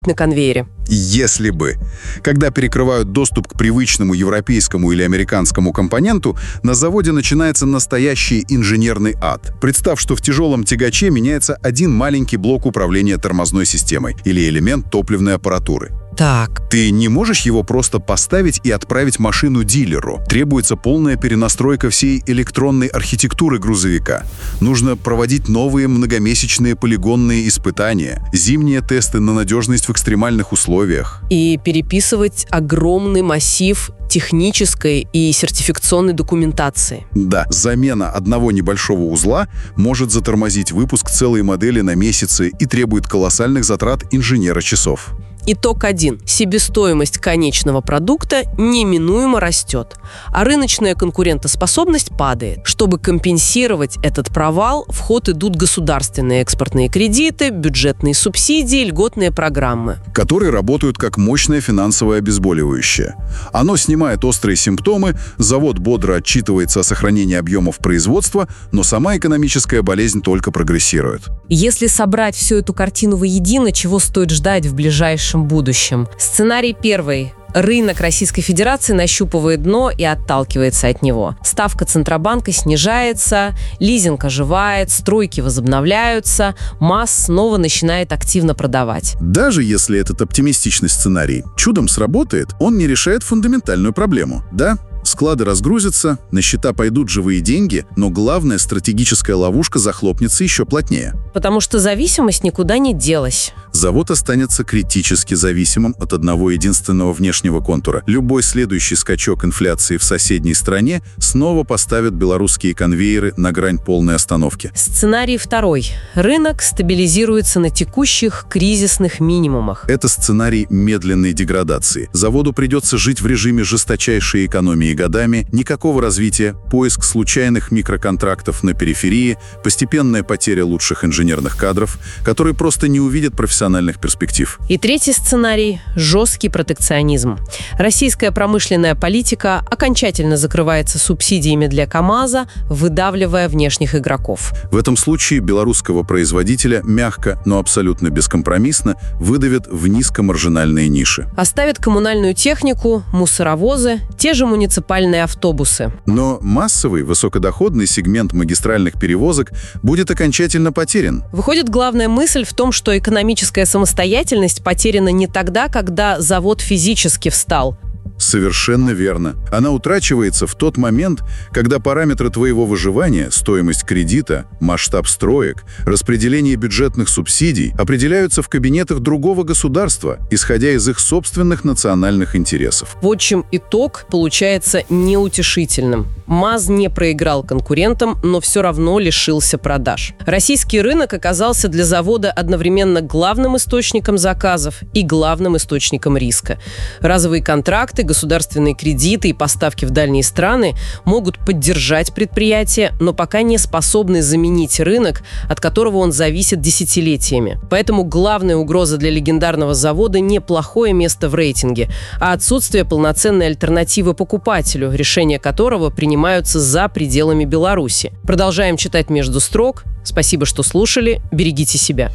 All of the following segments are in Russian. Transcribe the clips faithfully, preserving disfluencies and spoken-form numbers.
на конвейере. Если бы. Когда перекрывают доступ к привычному европейскому или американскому компоненту, на заводе начинается настоящий инженерный ад. Представь, что в тяжелом тягаче меняется один маленький блок управления тормозной системой или элемент топливной аппаратуры. Так. Ты не можешь его просто поставить и отправить машину дилеру. Требуется полная перенастройка всей электронной архитектуры грузовика. Нужно проводить новые многомесячные полигонные испытания, зимние тесты на надежность в экстремальных условиях. И переписывать огромный массив технической и сертификационной документации. Да, замена одного небольшого узла может затормозить выпуск целой модели на месяцы и требует колоссальных затрат инженера-часов. Итог один. Себестоимость конечного продукта неминуемо растет, а рыночная конкурентоспособность падает. Чтобы компенсировать этот провал, в ход идут государственные экспортные кредиты, бюджетные субсидии, льготные программы, которые работают как мощное финансовое обезболивающее. Оно снимает острые симптомы, завод бодро отчитывается о сохранении объемов производства, но сама экономическая болезнь только прогрессирует. Если собрать всю эту картину воедино, чего стоит ждать в ближайшем будущем? Сценарий первый. Рынок Российской Федерации нащупывает дно и отталкивается от него. Ставка Центробанка снижается, лизинг оживает, стройки возобновляются, МАЗ снова начинает активно продавать. Даже если этот оптимистичный сценарий чудом сработает, он не решает фундаментальную проблему, да? Склады разгрузятся, на счета пойдут живые деньги, но главная стратегическая ловушка захлопнется еще плотнее. Потому что зависимость никуда не делась. Завод останется критически зависимым от одного единственного внешнего контура. Любой следующий скачок инфляции в соседней стране снова поставит белорусские конвейеры на грань полной остановки. Сценарий второй. Рынок стабилизируется на текущих кризисных минимумах. Это сценарий медленной деградации. Заводу придется жить в режиме жесточайшей экономии годами, никакого развития, поиск случайных микроконтрактов на периферии, постепенная потеря лучших инженерных кадров, которые просто не увидят профессиональных перспектив. И третий сценарий – жесткий протекционизм. Российская промышленная политика окончательно закрывается субсидиями для КАМАЗа, выдавливая внешних игроков. В этом случае белорусского производителя мягко, но абсолютно бескомпромиссно выдавят в низкомаржинальные ниши. Оставят коммунальную технику, мусоровозы, те же муниципальные автобусы. Но массовый высокодоходный сегмент магистральных перевозок будет окончательно потерян. Выходит, главная мысль в том, что экономическая самостоятельность потеряна не тогда, когда завод физически встал. Совершенно верно. Она утрачивается в тот момент, когда параметры твоего выживания, стоимость кредита, масштаб строек, распределение бюджетных субсидий определяются в кабинетах другого государства, исходя из их собственных национальных интересов. В общем, итог получается неутешительным. МАЗ не проиграл конкурентам, но все равно лишился продаж. Российский рынок оказался для завода одновременно главным источником заказов и главным источником риска. Разовые контракты, государственные кредиты и поставки в дальние страны могут поддержать предприятие, но пока не способны заменить рынок, от которого он зависит десятилетиями. Поэтому главная угроза для легендарного завода не плохое место в рейтинге, а отсутствие полноценной альтернативы покупателю, решение которого принимаются за пределами Беларуси. Продолжаем читать между строк. Спасибо, что слушали. Берегите себя.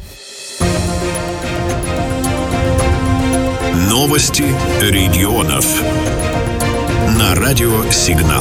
Новости регионов на радио «Сигнал».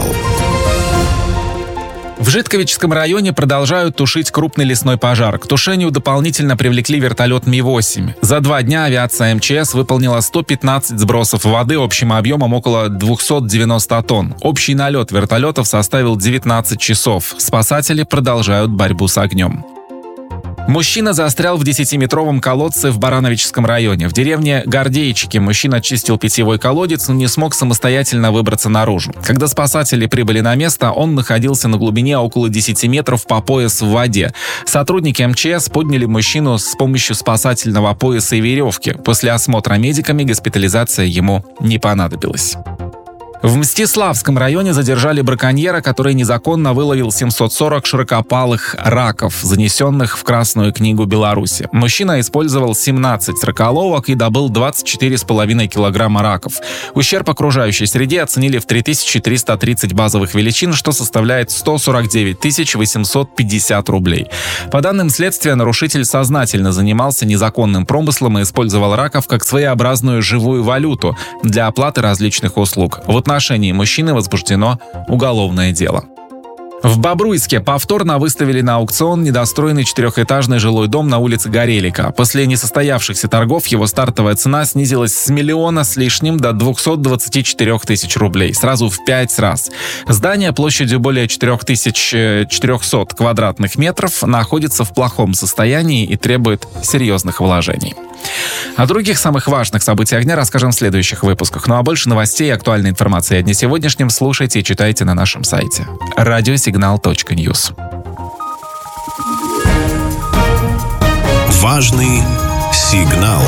В Житковичском районе продолжают тушить крупный лесной пожар. К тушению дополнительно привлекли вертолет Ми восемь. За два дня авиация эм че эс выполнила сто пятнадцать сбросов воды общим объемом около двести девяносто тонн. Общий налет вертолетов составил девятнадцать часов. Спасатели продолжают борьбу с огнем. Мужчина застрял в десятиметровом колодце в Барановичском районе. В деревне Гордейчики мужчина чистил питьевой колодец, но не смог самостоятельно выбраться наружу. Когда спасатели прибыли на место, он находился на глубине около десяти метров по пояс в воде. Сотрудники эм че эс подняли мужчину с помощью спасательного пояса и веревки. После осмотра медиками госпитализация ему не понадобилась. В Мстиславском районе задержали браконьера, который незаконно выловил семьсот сорок широкопалых раков, занесенных в Красную книгу Беларуси. Мужчина использовал семнадцать раколовок и добыл двадцать четыре с половиной килограмма раков. Ущерб окружающей среде оценили в три тысячи триста тридцать базовых величин, что составляет сто сорок девять тысяч восемьсот пятьдесят рублей. По данным следствия, нарушитель сознательно занимался незаконным промыслом и использовал раков как своеобразную живую валюту для оплаты различных услуг. В отношении мужчины возбуждено уголовное дело. В Бобруйске повторно выставили на аукцион недостроенный четырехэтажный жилой дом на улице Горелика. После несостоявшихся торгов его стартовая цена снизилась с миллиона с лишним до двухсот двадцати четырёх тысяч рублей. Сразу в пять раз. Здание площадью более четыре тысячи четыреста квадратных метров находится в плохом состоянии и требует серьезных вложений. О других самых важных событиях дня расскажем в следующих выпусках. Ну а больше новостей и актуальной информации о дне сегодняшнем слушайте и читайте на нашем сайте радиосигнал точка ньюс. Важный сигнал.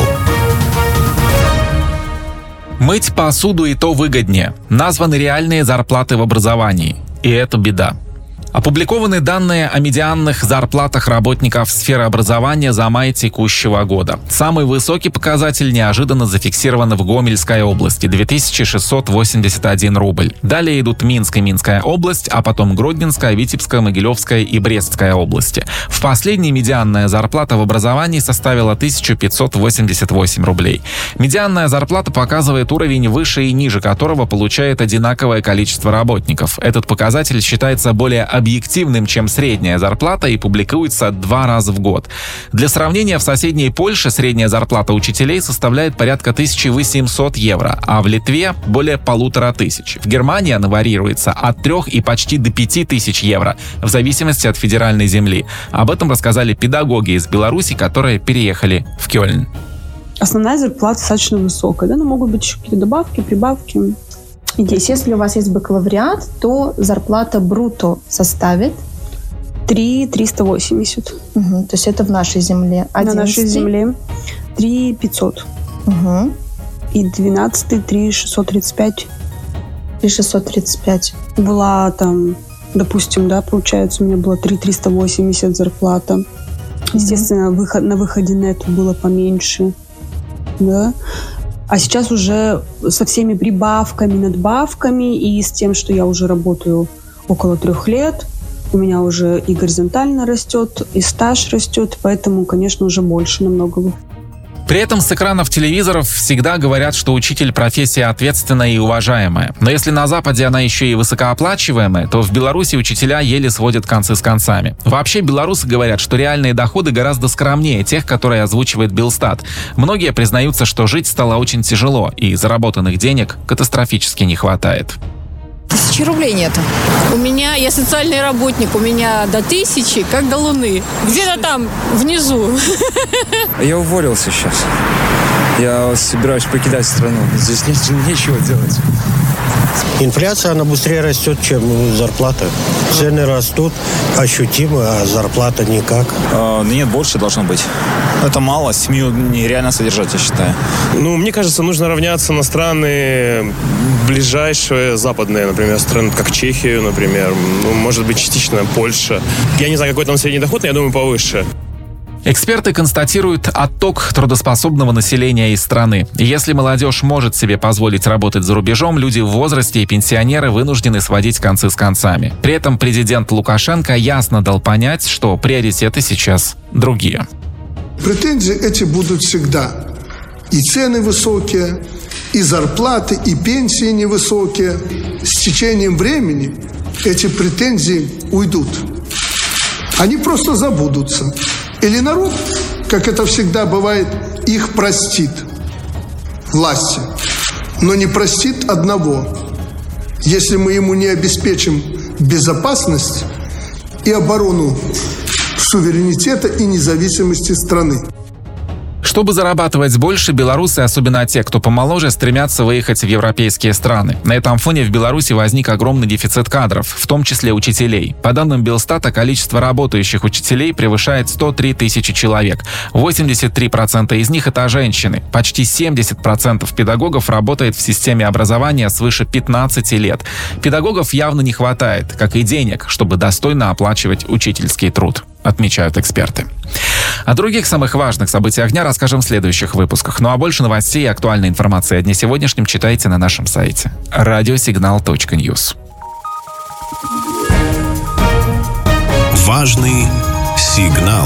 Мыть посуду и то выгоднее. Названы реальные зарплаты в образовании. И это беда. Опубликованы данные о медианных зарплатах работников сферы образования за май текущего года. Самый высокий показатель неожиданно зафиксирован в Гомельской области – две тысячи шестьсот восемьдесят один рубль. Далее идут Минск и Минская область, а потом Гродненская, Витебская, Могилевская и Брестская области. В последней медианная зарплата в образовании составила тысячу пятьсот восемьдесят восемь рублей. Медианная зарплата показывает уровень, выше и ниже которого получает одинаковое количество работников. Этот показатель считается более объективным, чем средняя зарплата, и публикуется два раза в год. Для сравнения, в соседней Польше средняя зарплата учителей составляет порядка тысяча восемьсот евро, а в Литве более полутора тысяч. В Германии она варьируется от трех и почти до пяти тысяч евро, в зависимости от федеральной земли. Об этом рассказали педагоги из Беларуси, которые переехали в Кёльн. Основная зарплата достаточно высокая, да, но могут быть еще какие-то добавки, прибавки. То есть, если у вас есть бакалавриат, то зарплата брутто составит три тысячи триста восемьдесят. Угу, то есть это в нашей земле. На нашей земле три тысячи пятьсот. Угу. И двенадцатый три тысячи шестьсот тридцать пять. три тысячи шестьсот тридцать пять. Была там, допустим, да, получается, у меня было три тысячи триста восемьдесят зарплата. Естественно, угу. выход, на выходе на это было поменьше. Да. А сейчас уже со всеми прибавками, надбавками и с тем, что я уже работаю около трех лет, у меня уже и горизонтально растет, и стаж растет, поэтому, конечно, уже больше намного. При этом с экранов телевизоров всегда говорят, что учитель – профессия ответственная и уважаемая. Но если на Западе она еще и высокооплачиваемая, то в Беларуси учителя еле сводят концы с концами. Вообще белорусы говорят, что реальные доходы гораздо скромнее тех, которые озвучивает Белстат. Многие признаются, что жить стало очень тяжело, и заработанных денег катастрофически не хватает. Тысячи рублей нету. У меня, я социальный работник, у меня до тысячи, как до луны. Где-то там, внизу. Я уволился сейчас. Я собираюсь покидать страну. Здесь нет, нечего делать. Инфляция, она быстрее растет, чем зарплата. Цены растут ощутимо, а зарплата никак. А, нет, больше должно быть. Это мало, семью нереально содержать, я считаю. Ну, мне кажется, нужно равняться на страны ближайшие, западные, например, страны, как Чехию, например. Ну, может быть, частично Польша. Я не знаю, какой там средний доход, но я думаю, повыше. Эксперты констатируют отток трудоспособного населения из страны. Если молодежь может себе позволить работать за рубежом, люди в возрасте и пенсионеры вынуждены сводить концы с концами. При этом президент Лукашенко ясно дал понять, что приоритеты сейчас другие. Претензии эти будут всегда. И цены высокие, и зарплаты, и пенсии невысокие. С течением времени эти претензии уйдут. Они просто забудутся. Или народ, как это всегда бывает, их простит власти, но не простит одного, если мы ему не обеспечим безопасность и оборону суверенитета и независимости страны. Что Чтобы зарабатывать больше, белорусы, особенно те, кто помоложе, стремятся выехать в европейские страны. На этом фоне в Беларуси возник огромный дефицит кадров, в том числе учителей. По данным Белстата, количество работающих учителей превышает сто три тысячи человек. восемьдесят три процента из них – это женщины. Почти семьдесят процентов педагогов работает в системе образования свыше пятнадцати лет. Педагогов явно не хватает, как и денег, чтобы достойно оплачивать учительский труд, отмечают эксперты. О других самых важных событиях дня расскажем в следующих выпусках. Ну а больше новостей и актуальной информации о дне сегодняшнем читайте на нашем сайте радиосигнал точка ньюс. Важный сигнал.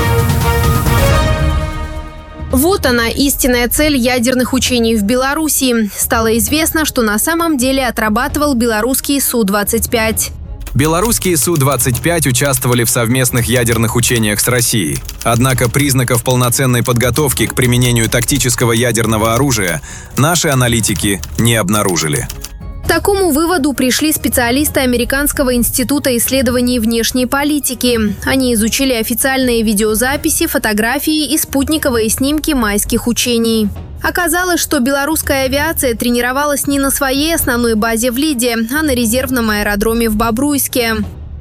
Вот она, истинная цель ядерных учений в Беларуси. Стало известно, что на самом деле отрабатывал белорусский Су двадцать пять. Белорусские Су двадцать пять участвовали в совместных ядерных учениях с Россией. Однако признаков полноценной подготовки к применению тактического ядерного оружия наши аналитики не обнаружили. К такому выводу пришли специалисты Американского института исследований внешней политики. Они изучили официальные видеозаписи, фотографии и спутниковые снимки майских учений. Оказалось, что белорусская авиация тренировалась не на своей основной базе в Лиде, а на резервном аэродроме в Бобруйске.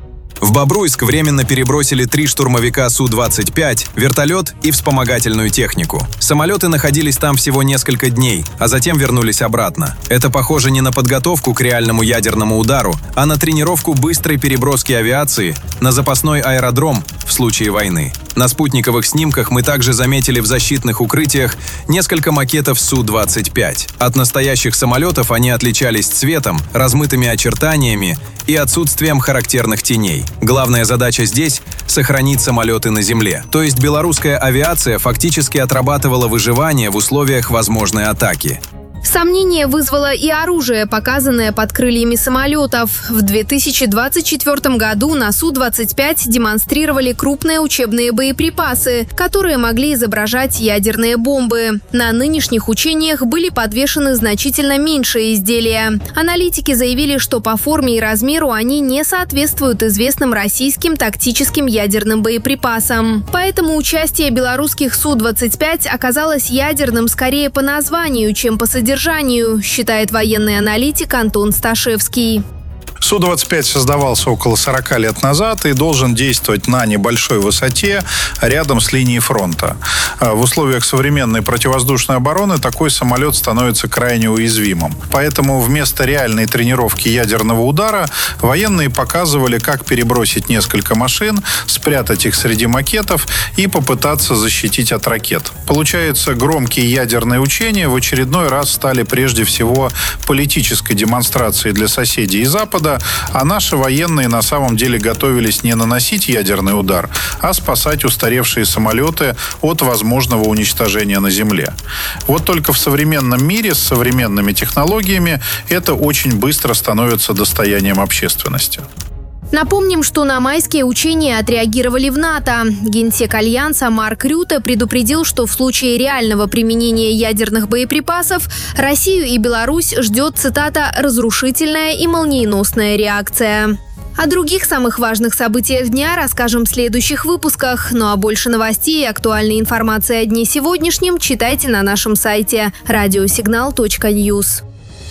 В Бобруйск временно перебросили три штурмовика Су двадцать пять, вертолет и вспомогательную технику. Самолеты находились там всего несколько дней, а затем вернулись обратно. Это похоже не на подготовку к реальному ядерному удару, а на тренировку быстрой переброски авиации на запасной аэродром в случае войны. На спутниковых снимках мы также заметили в защитных укрытиях несколько макетов Су двадцать пять. От настоящих самолетов они отличались цветом, размытыми очертаниями и отсутствием характерных теней. Главная задача здесь – сохранить самолеты на земле. То есть белорусская авиация фактически отрабатывала выживание в условиях возможной атаки. Сомнение вызвало и оружие, показанное под крыльями самолетов. В две тысячи двадцать четвёртом году на Су двадцать пять демонстрировали крупные учебные боеприпасы, которые могли изображать ядерные бомбы. На нынешних учениях были подвешены значительно меньшие изделия. Аналитики заявили, что по форме и размеру они не соответствуют известным российским тактическим ядерным боеприпасам. Поэтому участие белорусских Су двадцать пять оказалось ядерным скорее по названию, чем по содержанию, считает военный аналитик Антон Сташевский. Су двадцать пять создавался около сорока лет назад и должен действовать на небольшой высоте рядом с линией фронта. В условиях современной противовоздушной обороны такой самолет становится крайне уязвимым. Поэтому вместо реальной тренировки ядерного удара военные показывали, как перебросить несколько машин, спрятать их среди макетов и попытаться защитить от ракет. Получается, громкие ядерные учения в очередной раз стали прежде всего политической демонстрацией для соседей и Запада, а наши военные на самом деле готовились не наносить ядерный удар, а спасать устаревшие самолеты от возможного уничтожения на земле. Вот только в современном мире с современными технологиями это очень быстро становится достоянием общественности. Напомним, что на майские учения отреагировали в НАТО. Генсек Альянса Марк Рюте предупредил, что в случае реального применения ядерных боеприпасов Россию и Беларусь ждет, цитата, «разрушительная и молниеносная реакция». О других самых важных событиях дня расскажем в следующих выпусках. Ну а больше новостей и актуальной информации о дне сегодняшнем читайте на нашем сайте радиосигнал точка ньюс.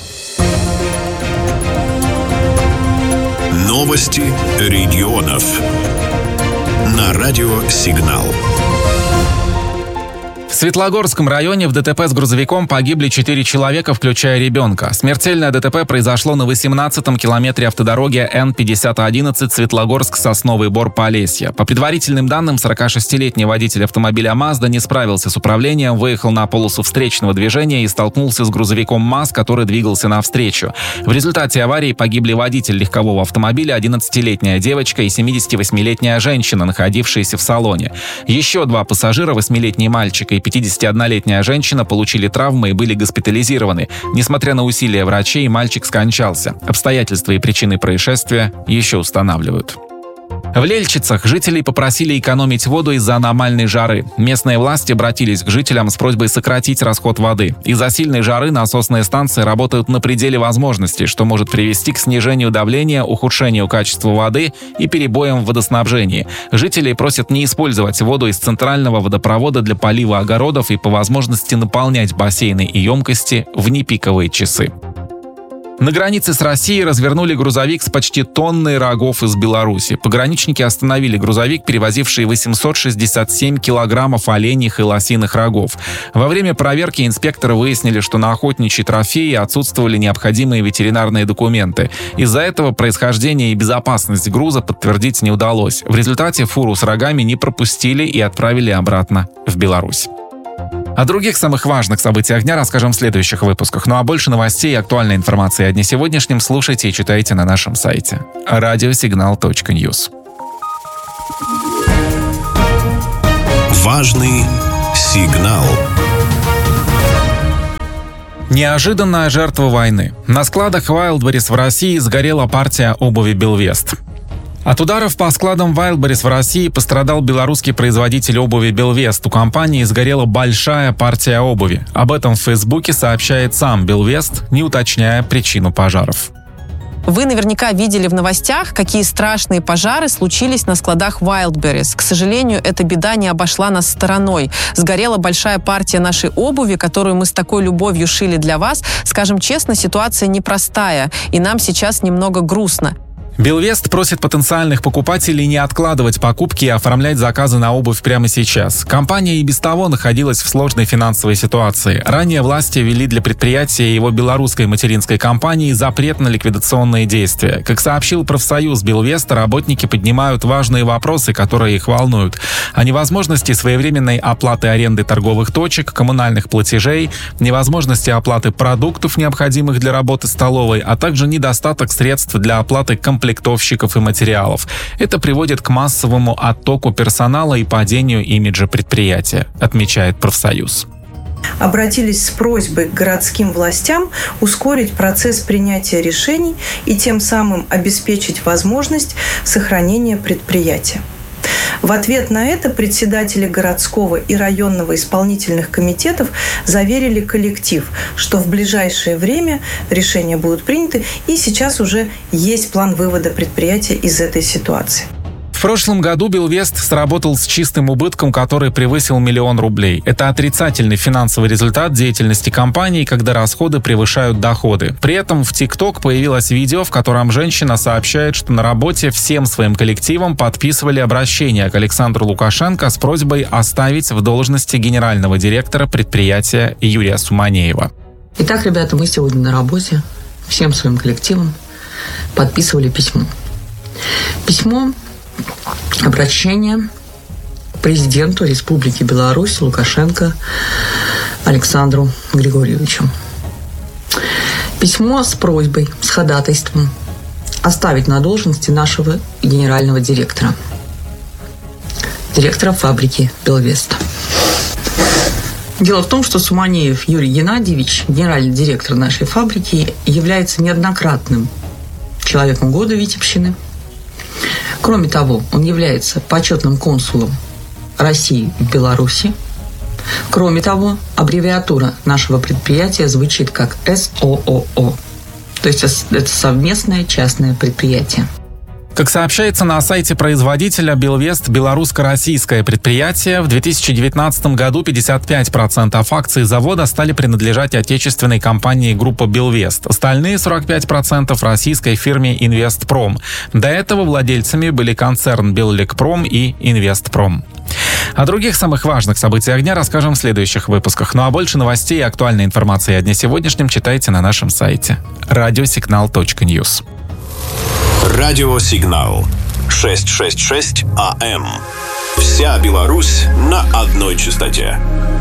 Новости регионов на радиосигнал. В Светлогорском районе в ДТП с грузовиком погибли четыре человека, включая ребенка. Смертельное ДТП произошло на восемнадцатом километре автодороги Н пятьдесят одиннадцать Светлогорск-Сосновый Бор-Полесье. По предварительным данным, сорокашестилетний водитель автомобиля «Мазда» не справился с управлением, выехал на полосу встречного движения и столкнулся с грузовиком МАЗ, который двигался навстречу. В результате аварии погибли водитель легкового автомобиля, одиннадцатилетняя девочка и семидесятивосьмилетняя женщина, находившиеся в салоне. Еще два пассажира, восьмилетний мальчик и пятидесятиоднолетняя женщина, получили травмы и были госпитализированы. Несмотря на усилия врачей, мальчик скончался. Обстоятельства и причины происшествия еще устанавливают. В Лельчицах жителей попросили экономить воду из-за аномальной жары. Местные власти обратились к жителям с просьбой сократить расход воды. Из-за сильной жары насосные станции работают на пределе возможностей, что может привести к снижению давления, ухудшению качества воды и перебоям в водоснабжении. Жителей просят не использовать воду из центрального водопровода для полива огородов и по возможности наполнять бассейны и емкости в непиковые часы. На границе с Россией развернули грузовик с почти тонной рогов из Беларуси. Пограничники остановили грузовик, перевозивший восемьсот шестьдесят семь килограммов оленьих и лосиных рогов. Во время проверки инспекторы выяснили, что на охотничьи трофеи отсутствовали необходимые ветеринарные документы. Из-за этого происхождение и безопасность груза подтвердить не удалось. В результате фуру с рогами не пропустили и отправили обратно в Беларусь. О других самых важных событиях дня расскажем в следующих выпусках. Ну а больше новостей и актуальной информации о дне сегодняшнем слушайте и читайте на нашем сайте радиосигнал точка ньюс. Важный сигнал. Неожиданная жертва войны. На складах Wildberries в России сгорела партия обуви Белвест. От ударов по складам Wildberries в России пострадал белорусский производитель обуви Белвест. У компании сгорела большая партия обуви. Об этом в Фейсбуке сообщает сам Белвест, не уточняя причину пожаров. Вы наверняка видели в новостях, какие страшные пожары случились на складах Wildberries. К сожалению, эта беда не обошла нас стороной. Сгорела большая партия нашей обуви, которую мы с такой любовью шили для вас. Скажем честно, ситуация непростая, и нам сейчас немного грустно. Белвест просит потенциальных покупателей не откладывать покупки и оформлять заказы на обувь прямо сейчас. Компания и без того находилась в сложной финансовой ситуации. Ранее власти ввели для предприятия и его белорусской материнской компании запрет на ликвидационные действия. Как сообщил профсоюз Белвеста, работники поднимают важные вопросы, которые их волнуют. О невозможности своевременной оплаты аренды торговых точек, коммунальных платежей, невозможности оплаты продуктов, необходимых для работы столовой, а также недостаток средств для оплаты комплектующих комплектовщиков и материалов. Это приводит к массовому оттоку персонала и падению имиджа предприятия, отмечает профсоюз. Обратились с просьбой к городским властям ускорить процесс принятия решений и тем самым обеспечить возможность сохранения предприятия. В ответ на это председатели городского и районного исполнительных комитетов заверили коллектив, что в ближайшее время решения будут приняты, и сейчас уже есть план вывода предприятия из этой ситуации. В прошлом году Белвест сработал с чистым убытком, который превысил миллион рублей. Это отрицательный финансовый результат деятельности компании, когда расходы превышают доходы. При этом в ТикТок появилось видео, в котором женщина сообщает, что на работе всем своим коллективом подписывали обращение к Александру Лукашенко с просьбой оставить в должности генерального директора предприятия Юрия Суманеева. Итак, ребята, мы сегодня на работе всем своим коллективом подписывали письмо. Письмо Обращение президенту Республики Беларусь Лукашенко Александру Григорьевичу. Письмо с просьбой, с ходатайством оставить на должности нашего генерального директора. Директора фабрики Белвест. Дело в том, что Суманеев Юрий Геннадьевич, генеральный директор нашей фабрики, является неоднократным человеком года Витебщины. Кроме того, он является почетным консулом России в Беларуси. Кроме того, аббревиатура нашего предприятия звучит как эс о о о. То есть это совместное частное предприятие. Как сообщается на сайте производителя Белвест, белорусско-российское предприятие, в две тысячи девятнадцатом году пятьдесят пять процентов акций завода стали принадлежать отечественной компании группа Белвест. Остальные сорок пять процентов российской фирме Инвестпром. До этого владельцами были концерн Беллекпром и Инвестпром. О других самых важных событиях дня расскажем в следующих выпусках. Ну а больше новостей и актуальной информации о дне сегодняшнем читайте на нашем сайте радиосигнал точка ньюс. Радиосигнал шестьсот шестьдесят шесть АМ. Вся Беларусь на одной частоте.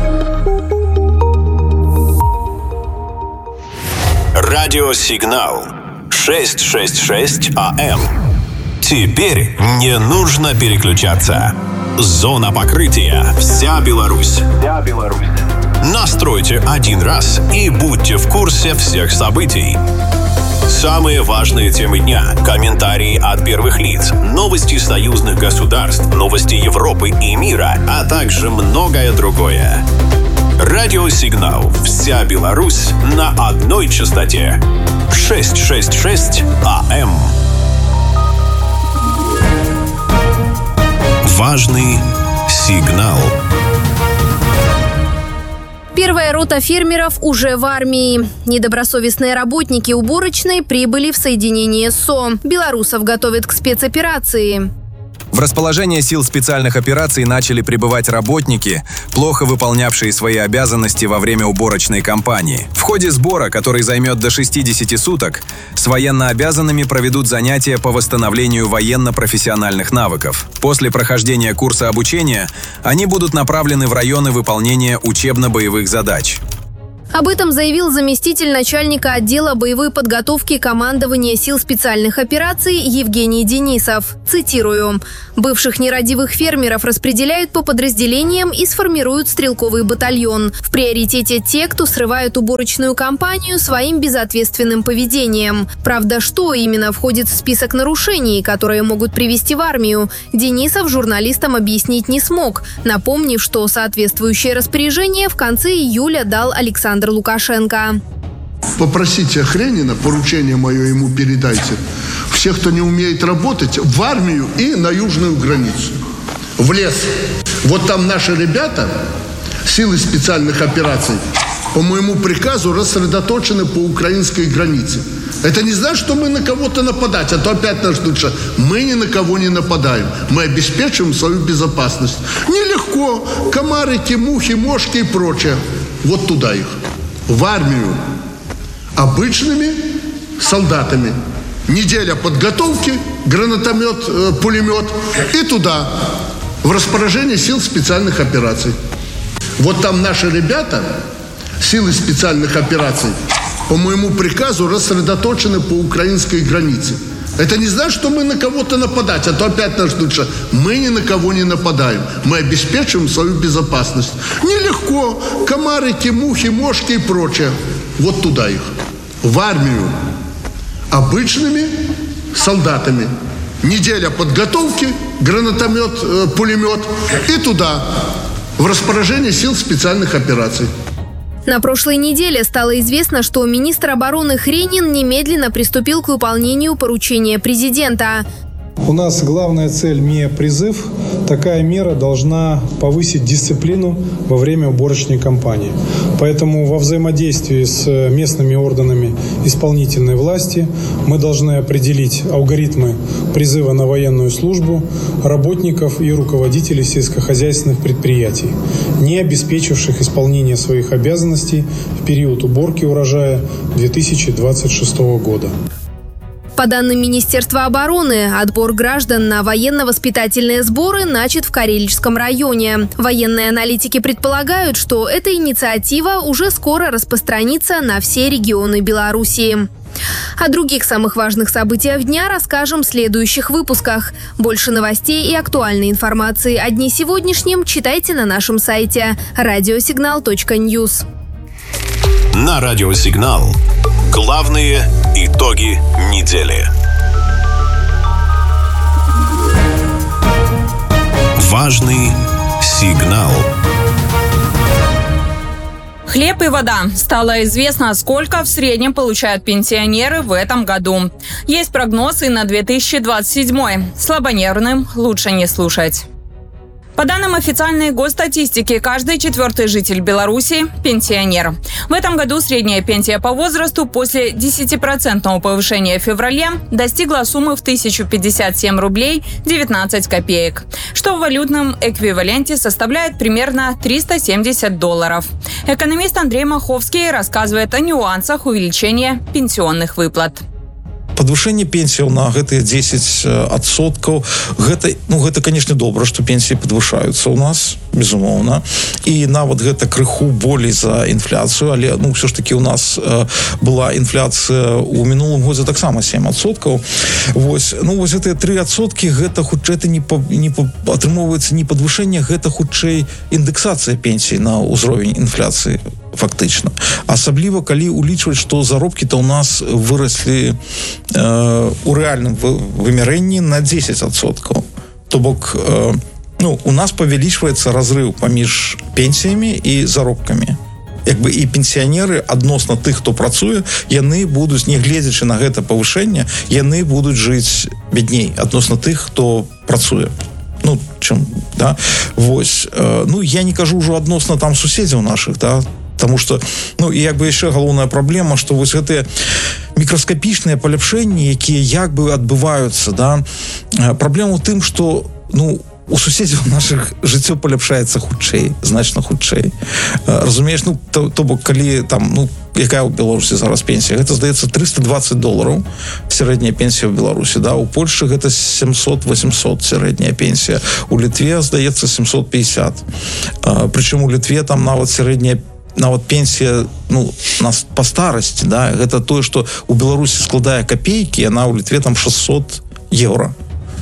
Радиосигнал шестьсот шестьдесят шесть АМ. Теперь не нужно переключаться. Зона покрытия. Вся Беларусь. Вся Беларусь. Настройте один раз и будьте в курсе всех событий. Самые важные темы дня, комментарии от первых лиц, новости союзных государств, новости Европы и мира, а также многое другое. Радиосигнал «Вся Беларусь» на одной частоте. шестьсот шестьдесят шесть АМ. Важный сигнал. Первая рота фермеров уже в армии. Недобросовестные работники уборочной прибыли в соединение СО. Белорусов готовят к спецоперации. В расположение сил специальных операций начали прибывать работники, плохо выполнявшие свои обязанности во время уборочной кампании. В ходе сбора, который займет до шестидесяти суток, с военнообязанными проведут занятия по восстановлению военно-профессиональных навыков. После прохождения курса обучения они будут направлены в районы выполнения учебно-боевых задач. Об этом заявил заместитель начальника отдела боевой подготовки командования сил специальных операций Евгений Денисов. Цитирую. «Бывших нерадивых фермеров распределяют по подразделениям и сформируют стрелковый батальон. В приоритете те, кто срывают уборочную кампанию своим безответственным поведением. Правда, что именно входит в список нарушений, которые могут привести в армию, Денисов журналистам объяснить не смог, напомнив, что соответствующее распоряжение в конце июля дал Александр Лукашенко. Попросите Охренина, поручение мое ему передайте, всех, кто не умеет работать, в армию и на южную границу, в лес. Вот там наши ребята, силы специальных операций, по моему приказу рассредоточены по украинской границе. Это не значит, что мы на кого-то нападать, а то опять нас ждут, что мы ни на кого не нападаем. Мы обеспечиваем свою безопасность. Нелегко. Комарики, мухи, мошки и прочее. Вот туда их. В армию. Обычными солдатами. Неделя подготовки, гранатомет, э, пулемет. И туда. В распоряжение сил специальных операций. Вот там наши ребята, силы специальных операций, по моему приказу рассредоточены по украинской границе. Это не значит, что мы на кого-то нападать, а то опять нас ждут, что мы ни на кого не нападаем. Мы обеспечиваем свою безопасность. Нелегко. Комарики, мухи, мошки и прочее. Вот туда их. В армию. Обычными солдатами. Неделя подготовки, гранатомет, э, пулемет. И туда. В распоряжение сил специальных операций. На прошлой неделе стало известно, что министр обороны Хренин немедленно приступил к выполнению поручения президента. У нас главная цель МИА «Призыв». Такая мера должна повысить дисциплину во время уборочной кампании. Поэтому во взаимодействии с местными органами исполнительной власти мы должны определить алгоритмы призыва на военную службу работников и руководителей сельскохозяйственных предприятий, не обеспечивших исполнение своих обязанностей в период уборки урожая две тысячи двадцать шестого года. По данным Министерства обороны, отбор граждан на военно-воспитательные сборы начат в Карелическом районе. Военные аналитики предполагают, что эта инициатива уже скоро распространится на все регионы Беларуси. О других самых важных событиях дня расскажем в следующих выпусках. Больше новостей и актуальной информации о дне сегодняшнем читайте на нашем сайте радиосигнал точка ньюс. На Радиосигнал. Главные итоги недели. Важный сигнал. Хлеб и вода. Стало известно, сколько в среднем получают пенсионеры в этом году. Есть прогнозы на две тысячи двадцать седьмой. Слабонервным лучше не слушать. По данным официальной госстатистики, каждый четвертый житель Беларуси – пенсионер. В этом году средняя пенсия по возрасту после десятипроцентного повышения в феврале достигла суммы в тысячу пятьдесят семь рублей девятнадцать копеек, что в валютном эквиваленте составляет примерно триста семьдесят долларов. Экономист Андрей Маховский рассказывает о нюансах увеличения пенсионных выплат. Падвышэнне пенсіяў на гэтыя дзесяць адсоткаў гэта ну гэта конечно добра, што пенсіі падвышаюцца ў нас безумоўна, і нават гэта крыху болей за інфляцыю, але ну ўсё ж таки у нас э, была інфляцыя ў мінулым годзе таксама сем адсоткаў. Вось ну вось гэтыя тры адсоткі гэта хутчэй это не па, не па, атрымоўваецца не падвышэнне, гэта хутчэй індэксацыя пенсій на ўзровень інфляцыі. фактычна. Асабліва, калі улічваць, што заробкі-то ў нас выраслі э, у рэальным вымярэнні на дзесяць адсоткаў. То бок, э, ну, у нас павялічваецца разрыў паміж пенсіямі і заробкамі. Як бы і пенсіянеры адносна тых, хто працуе, яны будуць, не гледзячы на гэта павышэнне, яны будуць жыць бядней адносна тых, хто працуе. Ну, чым, да? Вось. Э, ну, я не кажу ўжо адносна там суседзяў нашых, да? Таму што, ну, і як бы яшчэ галоўная праблема, што вось гэтыя мікраскапічныя паляпшэнні, якія як бы адбываюцца, да? Праблема ў тым, што, ну, у суседзяў нашых жыццё паляпшаецца хутчэй, значна хутчэй. Разумееш, ну, то, то бок, калі там, ну, якая ў Беларусі зараз пенсія? Гэта, здаецца, трыста дваццаць долараў сярэдняя пенсія ў Беларусі, да? У Польшчы гэта сямсот-восемьсот сярэдняя пенсія. У Літве, здаецца, семьсот пятьдесят. Прычым у Літве там нават сярэдняя нават пенсія, ну, нас па старасці, да? Гэта тое, што у Беларусі складае капейкі, яна ў Літве там шестьсот еўра.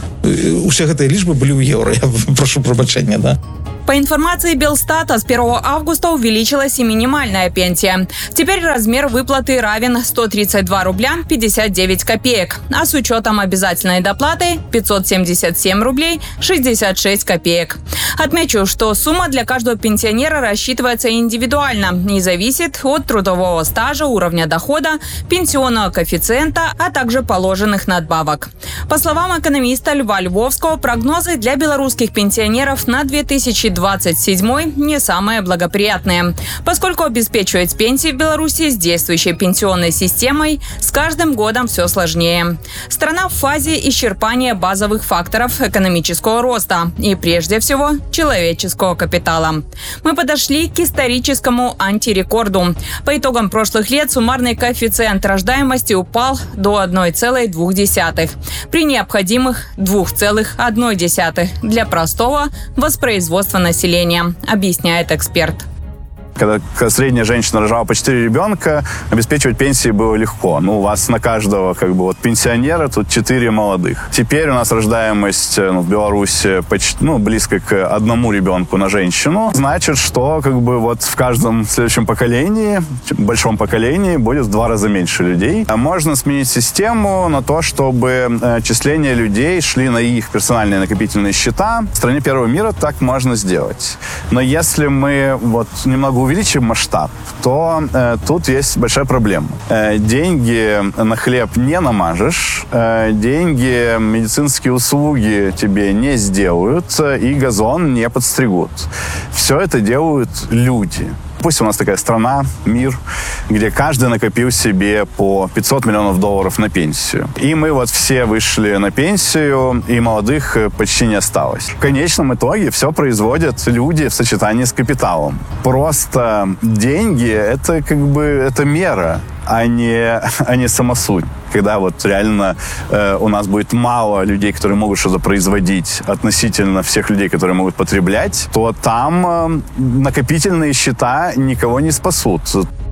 Усе гэтыя лічбы былі ў еўра, я прашу прабачэння, да? По информации Белстата, с первого августа увеличилась и минимальная пенсия. Теперь размер выплаты равен сто тридцать два рубля пятьдесят девять копеек, а с учетом обязательной доплаты пятьсот семьдесят семь рублей шестьдесят шесть копеек. Отмечу, что сумма для каждого пенсионера рассчитывается индивидуально и зависит от трудового стажа, уровня дохода, пенсионного коэффициента, а также положенных надбавок. По словам экономиста Льва Львовского, прогнозы для белорусских пенсионеров на две тысячи двадцать седьмой не самые благоприятные, поскольку обеспечивать пенсии в Беларуси с действующей пенсионной системой с каждым годом все сложнее. Страна в фазе исчерпания базовых факторов экономического роста и, прежде всего, человеческого капитала. Мы подошли к историческому антирекорду. По итогам прошлых лет суммарный коэффициент рождаемости упал до одной целой двух десятых при необходимых двух целых одной десятой для простого воспроизводства населения, объясняет эксперт. Когда средняя женщина рожала по четыре ребенка, обеспечивать пенсии было легко. Ну, у вас на каждого, как бы, вот пенсионера тут четыре молодых. Теперь у нас рождаемость, ну, в Беларуси почти, ну, близко к одному ребенку на женщину. Значит, что, как бы, вот в каждом следующем поколении, большом поколении, будет в два раза меньше людей. А можно сменить систему на то, чтобы отчисления людей шли на их персональные накопительные счета. В стране первого мира так можно сделать. Но если мы вот немного увеличим масштаб, то э, тут есть большая проблема. Э, деньги на хлеб не намажешь, э, деньги, медицинские услуги тебе не сделают, э, и газон не подстригут. Все это делают люди. Пусть у нас такая страна, мир, где каждый накопил себе по пятьсот миллионов долларов на пенсию. И мы вот все вышли на пенсию, и молодых почти не осталось. В конечном итоге все производят люди в сочетании с капиталом. Просто деньги — это как бы это мера, а не, а не самосуть. Когда вот реально э, у нас будет мало людей, которые могут что-то производить относительно всех людей, которые могут потреблять, то там э, накопительные счета никого не спасут.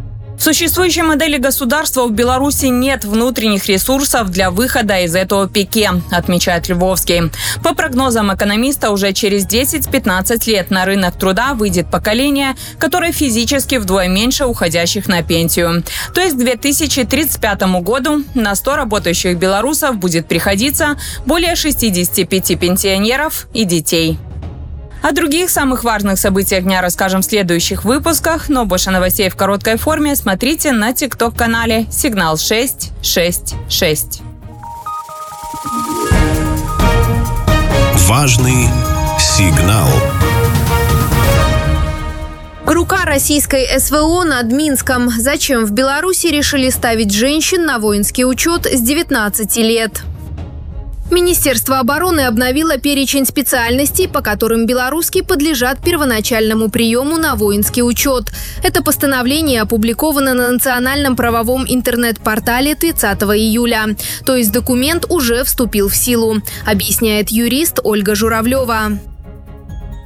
В существующей модели государства в Беларуси нет внутренних ресурсов для выхода из этого пике, отмечает Львовский. По прогнозам экономиста, уже через десять-пятнадцать лет на рынок труда выйдет поколение, которое физически вдвое меньше уходящих на пенсию. То есть к две тысячи тридцать пятому году на сто работающих белорусов будет приходиться более шестидесяти пяти пенсионеров и детей. О других самых важных событиях дня расскажем в следующих выпусках, но больше новостей в короткой форме смотрите на тикток-канале «Сигнал шесть шесть шесть». Важный сигнал. Рука российской СВО над Минском. Зачем в Беларуси решили ставить женщин на воинский учет с девятнадцати лет? Министерство обороны обновило перечень специальностей, по которым белорусские подлежат первоначальному приему на воинский учет. Это постановление опубликовано на национальном правовом интернет-портале тридцатого июля. То есть документ уже вступил в силу, объясняет юрист Ольга Журавлева.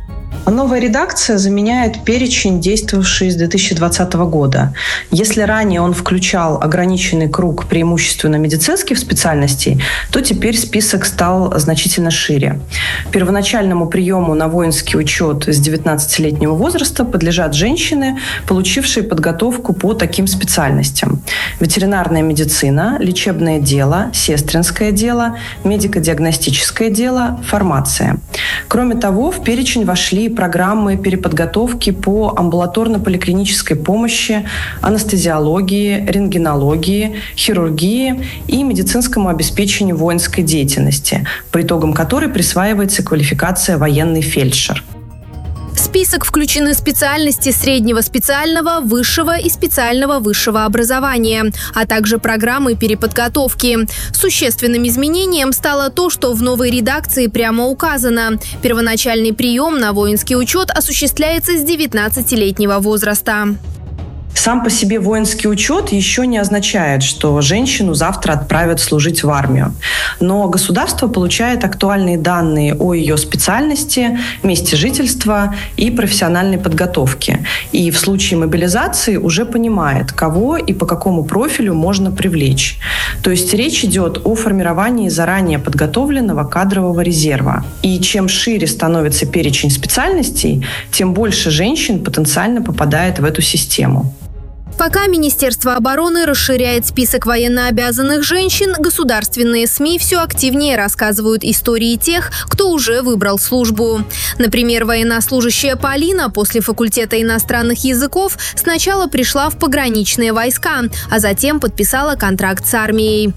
Новая редакция заменяет перечень, действовавший с две тысячи двадцатого года. Если ранее он включал ограниченный круг преимущественно медицинских специальностей, то теперь список стал значительно шире. Первоначальному приему на воинский учет с девятнадцатилетнего возраста подлежат женщины, получившие подготовку по таким специальностям: ветеринарная медицина, лечебное дело, сестринское дело, медико-диагностическое дело, фармация. Кроме того, в перечень вошли программы переподготовки по амбулаторно-поликлинической помощи, анестезиологии, рентгенологии, хирургии и медицинскому обеспечению воинской деятельности, по итогам которой присваивается квалификация военный фельдшер. В список включены специальности среднего специального, высшего и специального высшего образования, а также программы переподготовки. Существенным изменением стало то, что в новой редакции прямо указано: первоначальный прием на воинский учет осуществляется с девятнадцатилетнего возраста. Сам по себе воинский учет еще не означает, что женщину завтра отправят служить в армию. Но государство получает актуальные данные о ее специальности, месте жительства и профессиональной подготовке. И в случае мобилизации уже понимает, кого и по какому профилю можно привлечь. То есть речь идет о формировании заранее подготовленного кадрового резерва. И чем шире становится перечень специальностей, тем больше женщин потенциально попадает в эту систему. Пока Министерство обороны расширяет список военнообязанных женщин, государственные СМИ все активнее рассказывают истории тех, кто уже выбрал службу. Например, военнослужащая Полина после факультета иностранных языков сначала пришла в пограничные войска, а затем подписала контракт с армией.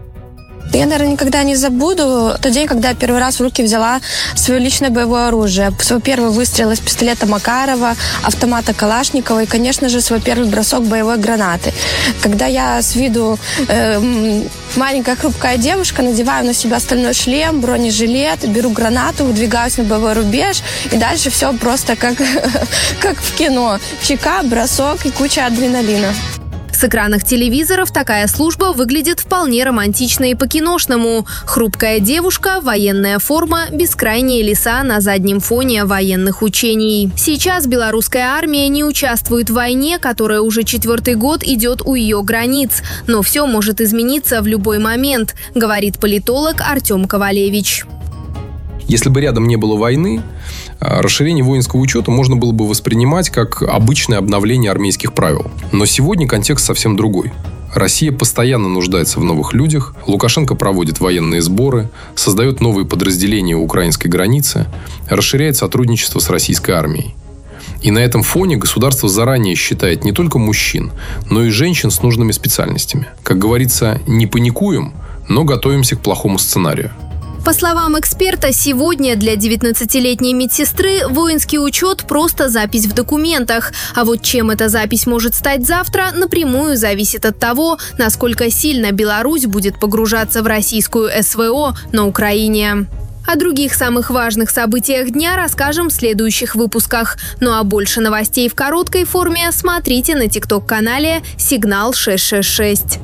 Я, наверное, никогда не забуду тот день, когда я первый раз в руки взяла свое личное боевое оружие. Свой первый выстрел из пистолета Макарова, автомата Калашникова и, конечно же, свой первый бросок боевой гранаты. Когда я с виду э, маленькая хрупкая девушка надеваю на себя стальной шлем, бронежилет, беру гранату, выдвигаюсь на боевой рубеж, и дальше все просто как, как в кино. Чека, бросок и куча адреналина. С экранов телевизоров такая служба выглядит вполне романтично и по-киношному. Хрупкая девушка, военная форма, бескрайние леса на заднем фоне военных учений. Сейчас белорусская армия не участвует в войне, которая уже четвертый год идет у ее границ. Но все может измениться в любой момент, говорит политолог Артем Ковалевич. Если бы рядом не было войны, расширение воинского учета можно было бы воспринимать как обычное обновление армейских правил. Но сегодня контекст совсем другой. Россия постоянно нуждается в новых людях, Лукашенко проводит военные сборы, создает новые подразделения у украинской границы, расширяет сотрудничество с российской армией. И на этом фоне государство заранее считает не только мужчин, но и женщин с нужными специальностями. Как говорится, не паникуем, но готовимся к плохому сценарию. По словам эксперта, сегодня для девятнадцатилетней медсестры воинский учет – просто запись в документах. А вот чем эта запись может стать завтра, напрямую зависит от того, насколько сильно Беларусь будет погружаться в российскую СВО на Украине. О других самых важных событиях дня расскажем в следующих выпусках. Ну а больше новостей в короткой форме смотрите на тикток-канале «Сигнал шесть шесть шесть».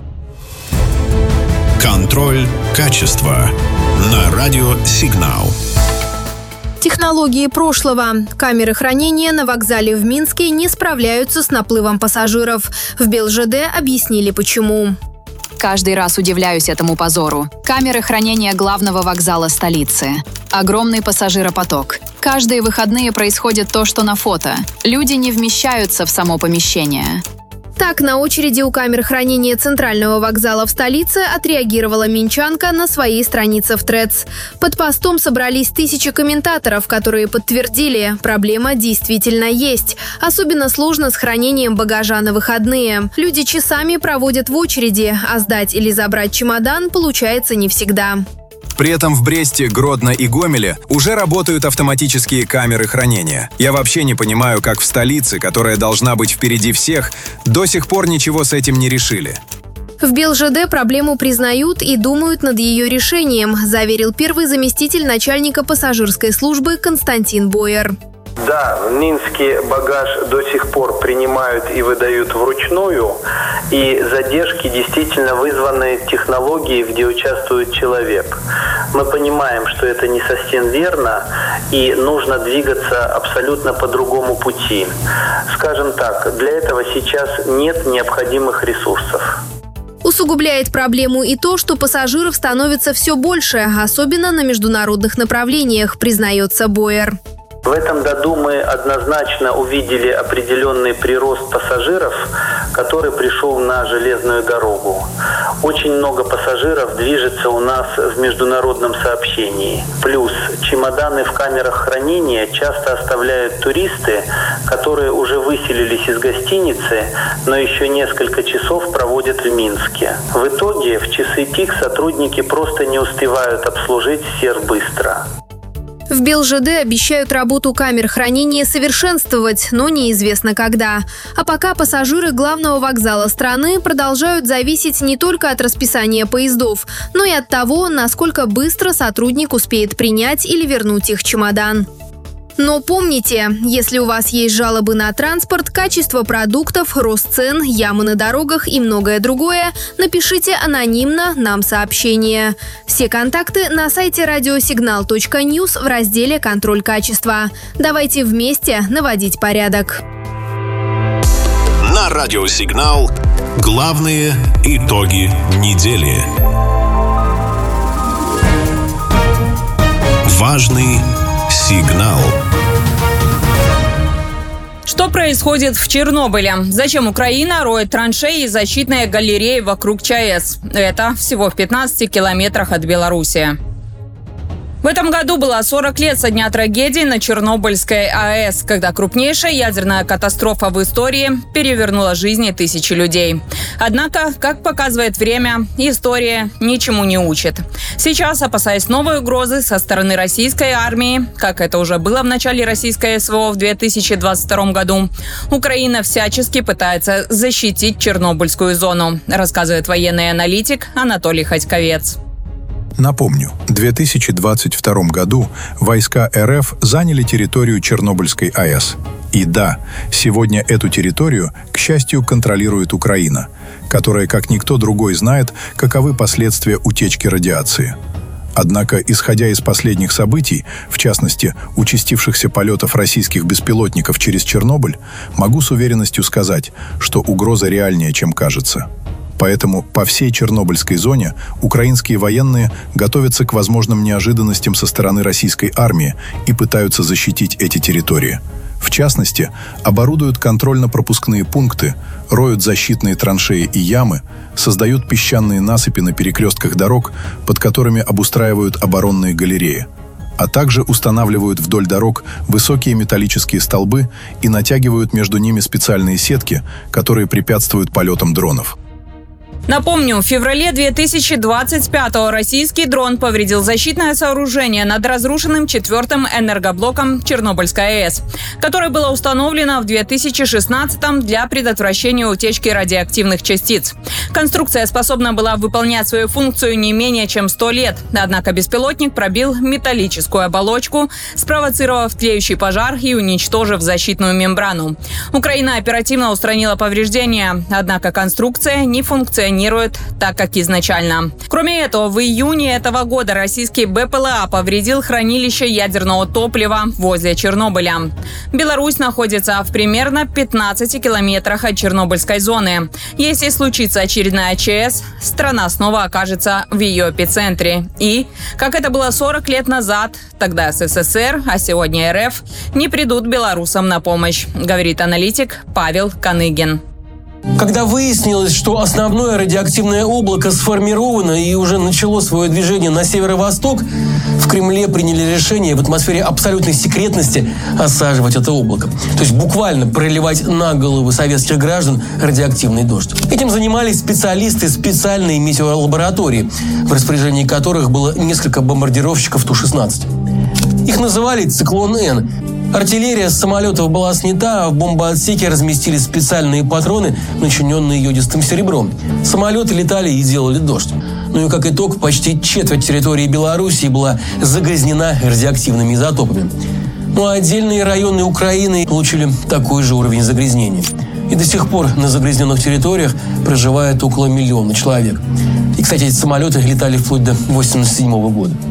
Контроль качества на радио «Сигнал». Технологии прошлого. Камеры хранения на вокзале в Минске не справляются с наплывом пассажиров. В БелЖД объяснили, почему. Каждый раз удивляюсь этому позору. Камеры хранения главного вокзала столицы. Огромный пассажиропоток. Каждые выходные происходит то, что на фото. Люди не вмещаются в само помещение. Так, на очереди у камер хранения центрального вокзала в столице отреагировала минчанка на своей странице в Threads. Под постом собрались тысячи комментаторов, которые подтвердили, проблема действительно есть. Особенно сложно с хранением багажа на выходные. Люди часами проводят в очереди, а сдать или забрать чемодан получается не всегда. При этом в Бресте, Гродно и Гомеле уже работают автоматические камеры хранения. Я вообще не понимаю, как в столице, которая должна быть впереди всех, до сих пор ничего с этим не решили. В БелЖД проблему признают и думают над ее решением, заверил первый заместитель начальника пассажирской службы Константин Бойер. Да, в Минске багаж до сих пор принимают и выдают вручную, и задержки действительно вызваны технологией, где участвует человек. Мы понимаем, что это не совсем верно, и нужно двигаться абсолютно по другому пути. Скажем так, для этого сейчас нет необходимых ресурсов. Усугубляет проблему и то, что пассажиров становится все больше, особенно на международных направлениях, признается Бойер. В этом году мы однозначно увидели определенный прирост пассажиров, который пришел на железную дорогу. Очень много пассажиров движется у нас в международном сообщении. Плюс чемоданы в камерах хранения часто оставляют туристы, которые уже выселились из гостиницы, но еще несколько часов проводят в Минске. В итоге в часы пик сотрудники просто не успевают обслужить всех быстро. В БелЖД обещают работу камер хранения совершенствовать, но неизвестно когда. А пока пассажиры главного вокзала страны продолжают зависеть не только от расписания поездов, но и от того, насколько быстро сотрудник успеет принять или вернуть их чемодан. Но помните, если у вас есть жалобы на транспорт, качество продуктов, рост цен, ямы на дорогах и многое другое, напишите анонимно нам сообщение. Все контакты на сайте радиосигнал точка ньюс в разделе «Контроль качества». Давайте вместе наводить порядок. На Радиосигнал главные итоги недели. Важный сигнал. Что происходит в Чернобыле? Зачем Украина роет траншеи и защитные галереи вокруг ЧАЭС? Это всего в пятнадцати километрах от Беларуси. В этом году было сорок лет со дня трагедии на Чернобыльской АЭС, когда крупнейшая ядерная катастрофа в истории перевернула жизни тысячи людей. Однако, как показывает время, история ничему не учит. Сейчас, опасаясь новой угрозы со стороны российской армии, как это уже было в начале российской СВО в две тысячи двадцать втором году, Украина всячески пытается защитить Чернобыльскую зону, рассказывает военный аналитик Анатолий Ходьковец. Напомню, в две тысячи двадцать втором году войска РФ заняли территорию Чернобыльской АЭС. И да, сегодня эту территорию, к счастью, контролирует Украина, которая, как никто другой, знает, каковы последствия утечки радиации. Однако, исходя из последних событий, в частности, участившихся полетов российских беспилотников через Чернобыль, могу с уверенностью сказать, что угроза реальнее, чем кажется. Поэтому по всей Чернобыльской зоне украинские военные готовятся к возможным неожиданностям со стороны российской армии и пытаются защитить эти территории. В частности, оборудуют контрольно-пропускные пункты, роют защитные траншеи и ямы, создают песчаные насыпи на перекрестках дорог, под которыми обустраивают оборонные галереи, а также устанавливают вдоль дорог высокие металлические столбы и натягивают между ними специальные сетки, которые препятствуют полетам дронов. Напомню, в феврале две тысячи двадцать пятого российский дрон повредил защитное сооружение над разрушенным четвертым энергоблоком Чернобыльской АЭС, которое было установлено в две тысячи шестнадцатом для предотвращения утечки радиоактивных частиц. Конструкция способна была выполнять свою функцию не менее чем сто лет, однако беспилотник пробил металлическую оболочку, спровоцировав тлеющий пожар и уничтожив защитную мембрану. Украина оперативно устранила повреждения, однако конструкция не функционирует так, как изначально. Кроме этого, в июне этого года российский БПЛА повредил хранилище ядерного топлива возле Чернобыля. Беларусь находится в примерно пятнадцати километрах от Чернобыльской зоны. Если случится очередная ЧАЭС, страна снова окажется в ее эпицентре. И, как это было сорок лет назад, тогда СССР, а сегодня РФ, не придут белорусам на помощь, говорит аналитик Павел Каныгин. Когда выяснилось, что основное радиоактивное облако сформировано и уже начало свое движение на северо-восток, в Кремле приняли решение в атмосфере абсолютной секретности осаживать это облако. То есть буквально проливать на головы советских граждан радиоактивный дождь. Этим занимались специалисты специальной метеоролаборатории, в распоряжении которых было несколько бомбардировщиков Ту шестнадцать. Их называли «Циклон-Н». Артиллерия с самолетов была снята, а в бомбоотсеке разместили специальные патроны, начиненные йодистым серебром. Самолеты летали и делали дождь. Ну и как итог, почти четверть территории Белоруссии была загрязнена радиоактивными изотопами. Ну а отдельные районы Украины получили такой же уровень загрязнения. И до сих пор на загрязненных территориях проживает около миллиона человек. И, кстати, эти самолеты летали вплоть до восемьдесят седьмого года.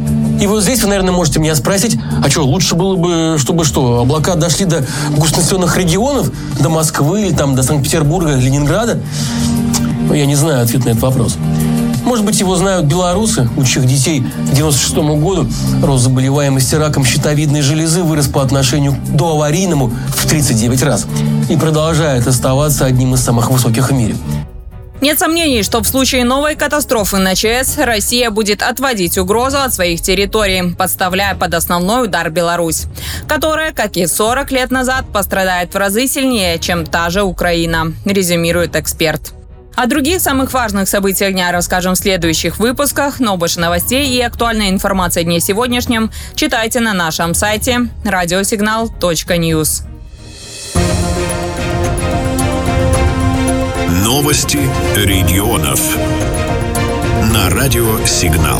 И вот здесь вы, наверное, можете меня спросить, а что, лучше было бы, чтобы что, облака дошли до густонаселенных регионов, до Москвы, или там, до Санкт-Петербурга, Ленинграда? Ну, я не знаю ответ на этот вопрос. Может быть, его знают белорусы, у чьих детей к девяносто шестому году рост заболеваемости раком щитовидной железы вырос по отношению к доаварийному в тридцать девять раз и продолжает оставаться одним из самых высоких в мире. Нет сомнений, что в случае новой катастрофы на ЧАЭС Россия будет отводить угрозу от своих территорий, подставляя под основной удар Беларусь, которая, как и сорок лет назад, пострадает в разы сильнее, чем та же Украина, резюмирует эксперт. О других самых важных событиях дня расскажем в следующих выпусках, но больше новостей и актуальной информации о дне сегодняшнем читайте на нашем сайте радиосигнал точка ньюс. Новости регионов на радиосигнал.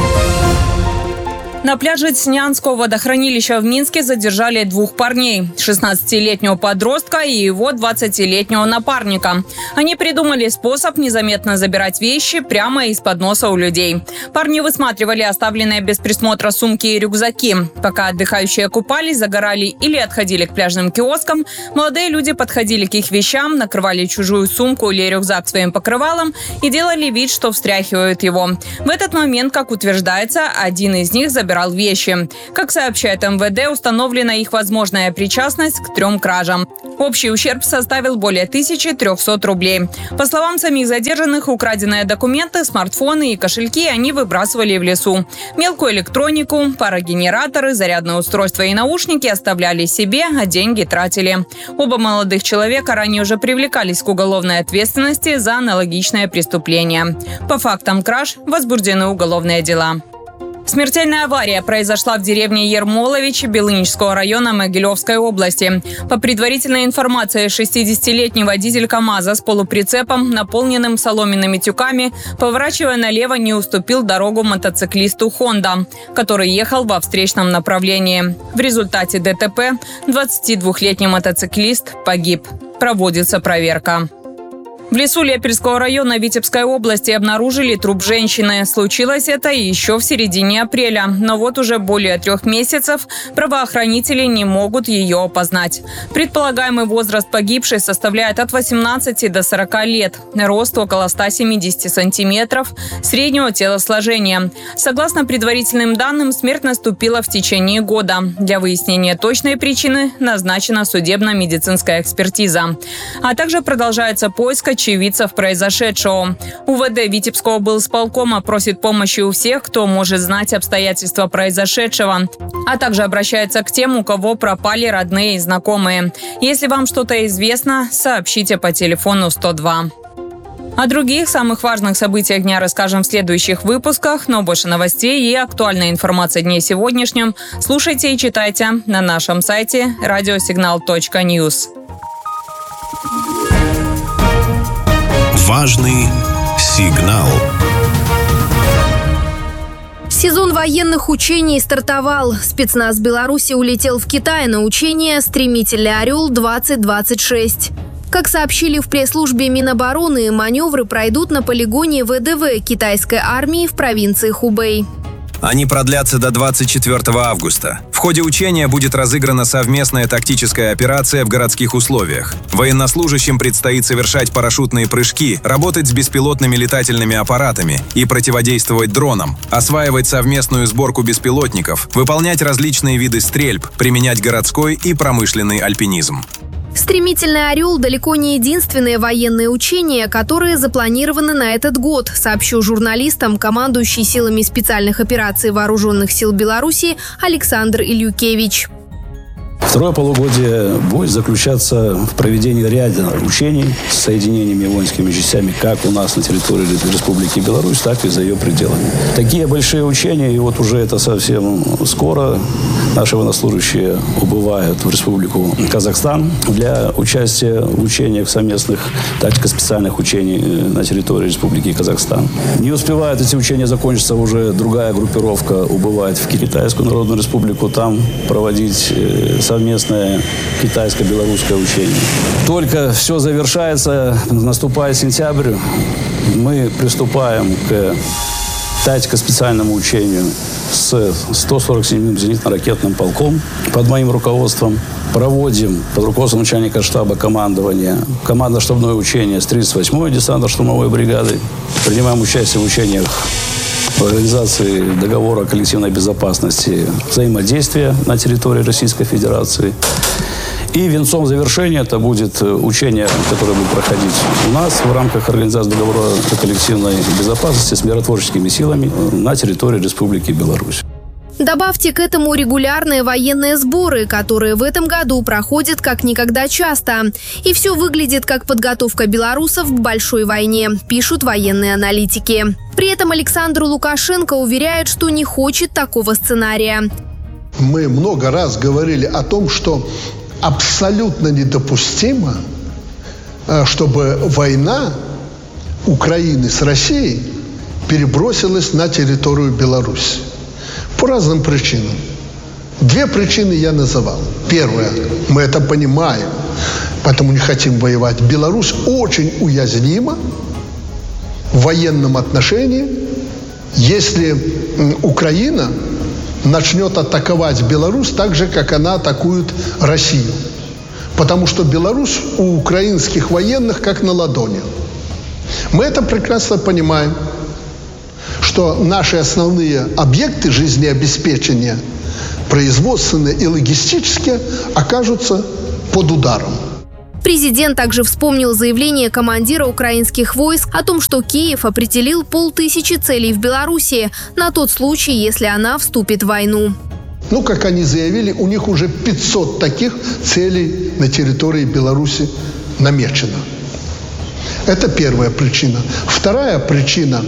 На пляже Цнянского водохранилища в Минске задержали двух парней – шестнадцатилетнего подростка и его двадцатилетнего напарника. Они придумали способ незаметно забирать вещи прямо из-под носа у людей. Парни высматривали оставленные без присмотра сумки и рюкзаки. Пока отдыхающие купались, загорали или отходили к пляжным киоскам, молодые люди подходили к их вещам, накрывали чужую сумку или рюкзак своим покрывалом и делали вид, что встряхивают его. В этот момент, как утверждается, один из них забирал вещи. Как сообщает эм вэ дэ, установлена их возможная причастность к трем кражам. Общий ущерб составил более тысячи трехсот рублей. По словам самих задержанных, украденные документы, смартфоны и кошельки они выбрасывали в лесу. Мелкую электронику, парогенераторы, зарядное устройство и наушники оставляли себе, а деньги тратили. Оба молодых человека ранее уже привлекались к уголовной ответственности за аналогичное преступление. По фактам краж возбуждены уголовные дела. Смертельная авария произошла в деревне Ермоловичи Белынического района Могилевской области. По предварительной информации, шестидесятилетний водитель КАМАЗа с полуприцепом, наполненным соломенными тюками, поворачивая налево, не уступил дорогу мотоциклисту «Хонда», который ехал во встречном направлении. В результате дэ тэ пэ двадцатидвухлетний мотоциклист погиб. Проводится проверка. В лесу Лепельского района Витебской области обнаружили труп женщины. Случилось это еще в середине апреля. Но вот уже более трех месяцев правоохранители не могут ее опознать. Предполагаемый возраст погибшей составляет от восемнадцати до сорока лет. Рост около ста семидесяти сантиметров, среднего телосложения. Согласно предварительным данным, смерть наступила в течение года. Для выяснения точной причины назначена судебно-медицинская экспертиза. А также продолжается поиск очевидцев произошедшего. у вэ дэ Витебского облсполкома просит помощи у всех, кто может знать обстоятельства произошедшего, а также обращается к тем, у кого пропали родные и знакомые. Если вам что-то известно, сообщите по телефону сто два. О других самых важных событиях дня расскажем в следующих выпусках, но больше новостей и актуальной информации о дне сегодняшнем слушайте и читайте на нашем сайте радиосигнал точка ньюс. Важный сигнал. Сезон военных учений стартовал. Спецназ Беларуси улетел в Китай на учение «Стремительный орел-двадцать двадцать шесть». Как сообщили в пресс-службе Минобороны, маневры пройдут на полигоне вэ дэ вэ китайской армии в провинции Хубэй. Они продлятся до двадцать четвёртого августа. В ходе учения будет разыграна совместная тактическая операция в городских условиях. Военнослужащим предстоит совершать парашютные прыжки, работать с беспилотными летательными аппаратами и противодействовать дронам, осваивать совместную сборку беспилотников, выполнять различные виды стрельб, применять городской и промышленный альпинизм. «Стремительный орел» далеко не единственные военные учения, которые запланированы на этот год, сообщил журналистам командующий силами специальных операций Вооруженных сил Беларуси Александр Ильюкевич. Второе полугодие будет заключаться в проведении ряда учений с соединениями и воинскими частями как у нас на территории Республики Беларусь, так и за ее пределами. Такие большие учения, и вот уже это совсем скоро, наши военнослужащие убывают в Республику Казахстан для участия в учениях совместных тактико-специальных учений на территории Республики Казахстан. Не успевают эти учения закончиться, уже другая группировка убывает в Китайскую Народную Республику, там проводить совместное китайско-белорусское учение. Только все завершается, наступает сентябрь, мы приступаем к тактико-специальному учению с сто сорок седьмым зенитно-ракетным полком под моим руководством. Проводим под руководством начальника штаба командования командно-штабное учение с тридцать восьмой десантно-штурмовой бригадой. Принимаем участие в учениях в организации договора о коллективной безопасности взаимодействия на территории Российской Федерации. И венцом завершения это будет учение, которое будет проходить у нас в рамках организации договора о коллективной безопасности с миротворческими силами на территории Республики Беларусь. Добавьте к этому регулярные военные сборы, которые в этом году проходят как никогда часто. И все выглядит как подготовка белорусов к большой войне, пишут военные аналитики. При этом Александр Лукашенко уверяет, что не хочет такого сценария. Мы много раз говорили о том, что абсолютно недопустимо, чтобы война Украины с Россией перебросилась на территорию Беларуси. По разным причинам. Две причины я называл. Первое, мы это понимаем, поэтому не хотим воевать. Беларусь очень уязвима в военном отношении, если Украина начнет атаковать Беларусь так же, как она атакует Россию. Потому что Беларусь у украинских военных как на ладони. Мы это прекрасно понимаем, что наши основные объекты жизнеобеспечения, производственные и логистические, окажутся под ударом. Президент также вспомнил заявление командира украинских войск о том, что Киев определил полтысячи целей в Беларуси на тот случай, если она вступит в войну. Ну, как они заявили, у них уже пятьсот таких целей на территории Беларуси намечено. Это первая причина. Вторая причина.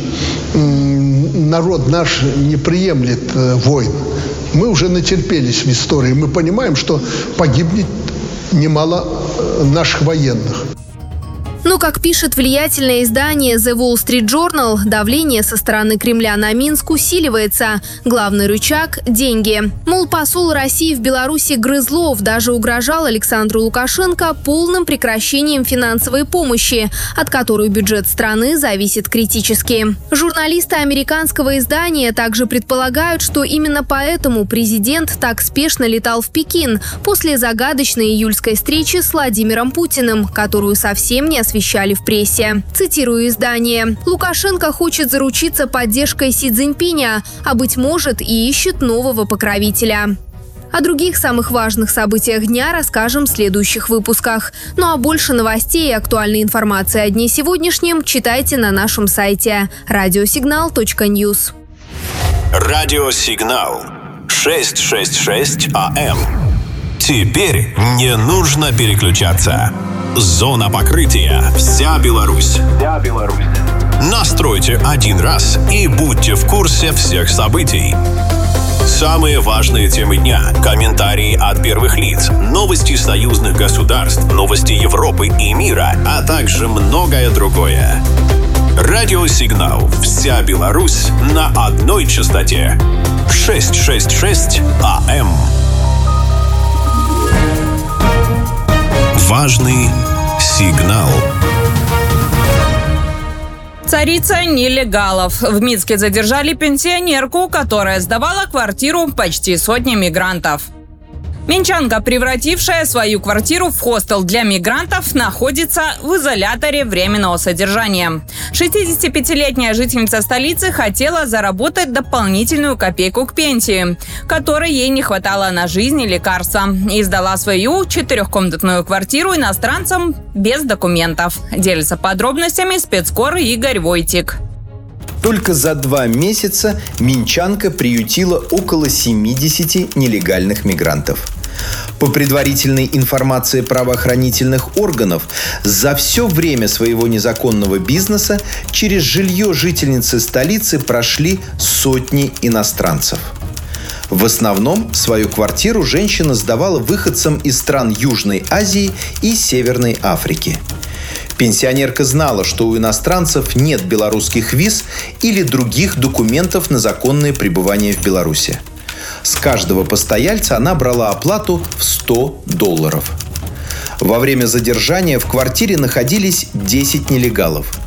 Народ наш не приемлет войн. Мы уже натерпелись в истории. Мы понимаем, что погибнет немало наших военных. Но, как пишет влиятельное издание The Wall Street Journal, давление со стороны Кремля на Минск усиливается. Главный рычаг – деньги. Мол, посол России в Беларуси Грызлов даже угрожал Александру Лукашенко полным прекращением финансовой помощи, от которой бюджет страны зависит критически. Журналисты американского издания также предполагают, что именно поэтому президент так спешно летал в Пекин после загадочной июльской встречи с Владимиром Путиным, которую совсем не освещали в прессе. Цитирую издание. «Лукашенко хочет заручиться поддержкой Си Цзиньпиня, а, быть может, и ищет нового покровителя». О других самых важных событиях дня расскажем в следующих выпусках. Ну а больше новостей и актуальной информации о дне сегодняшнем читайте на нашем сайте радиосигнал точка ньюс. Радиосигнал шестьсот шестьдесят шесть АМ. Теперь не нужно переключаться. Зона покрытия. Вся Беларусь. Вся Беларусь. Настройте один раз и будьте в курсе всех событий. Самые важные темы дня, комментарии от первых лиц, новости союзных государств, новости Европы и мира, а также многое другое. Радиосигнал «Вся Беларусь» на одной частоте. шестьсот шестьдесят шесть АМ. Важный сигнал. Царица нелегалов. В Минске задержали пенсионерку, которая сдавала квартиру почти сотне мигрантов. Минчанка, превратившая свою квартиру в хостел для мигрантов, находится в изоляторе временного содержания. шестидесятипятилетняя жительница столицы хотела заработать дополнительную копейку к пенсии, которой ей не хватало на жизнь и лекарства, и сдала свою четырехкомнатную квартиру иностранцам без документов. Делится подробностями спецкор Игорь Войтик. Только за два месяца минчанка приютила около семидесяти нелегальных мигрантов. По предварительной информации правоохранительных органов, за все время своего незаконного бизнеса через жилье жительницы столицы прошли сотни иностранцев. В основном свою квартиру женщина сдавала выходцам из стран Южной Азии и Северной Африки. Пенсионерка знала, что у иностранцев нет белорусских виз или других документов на законное пребывание в Беларуси. С каждого постояльца она брала оплату в сто долларов. Во время задержания в квартире находились десять нелегалов.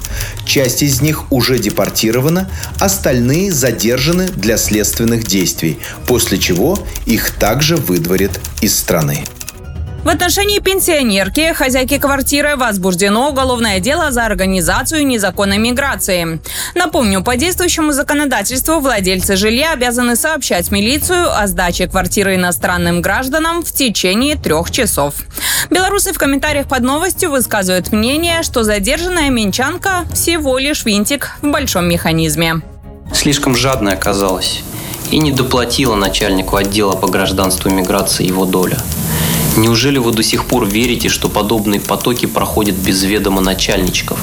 Часть из них уже депортирована, остальные задержаны для следственных действий, после чего их также выдворят из страны. В отношении пенсионерки, хозяйки квартиры, возбуждено уголовное дело за организацию незаконной миграции. Напомню, по действующему законодательству владельцы жилья обязаны сообщать милицию о сдаче квартиры иностранным гражданам в течение трех часов. Белорусы в комментариях под новостью высказывают мнение, что задержанная минчанка всего лишь винтик в большом механизме. Слишком жадной оказалась и не доплатила начальнику отдела по гражданству и миграции его доля. Неужели вы до сих пор верите, что подобные потоки проходят без ведома начальничков?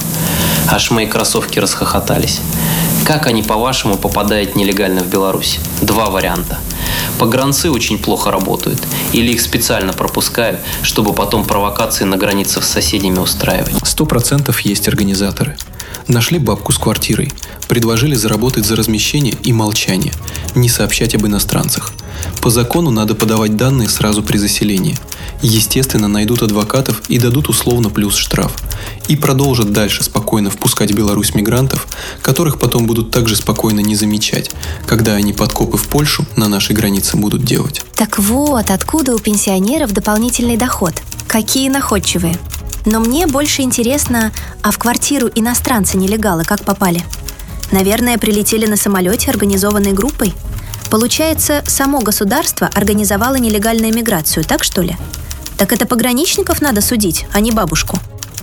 Аж мои кроссовки расхохотались. Как они, по-вашему, попадают нелегально в Беларусь? Два варианта. Погранцы очень плохо работают. Или их специально пропускают, чтобы потом провокации на границе с соседями устраивать. Сто процентов есть организаторы. Нашли бабку с квартирой, предложили заработать за размещение и молчание, не сообщать об иностранцах. По закону надо подавать данные сразу при заселении. Естественно, найдут адвокатов и дадут условно плюс штраф. И продолжат дальше спокойно впускать в Беларусь мигрантов, которых потом будут также спокойно не замечать, когда они подкопы в Польшу на нашей границе будут делать. Так вот, откуда у пенсионеров дополнительный доход. Какие находчивые. Но мне больше интересно, а в квартиру иностранцы-нелегалы как попали? Наверное, прилетели на самолете, организованной группой? Получается, само государство организовало нелегальную миграцию, так что ли? Так это пограничников надо судить, а не бабушку.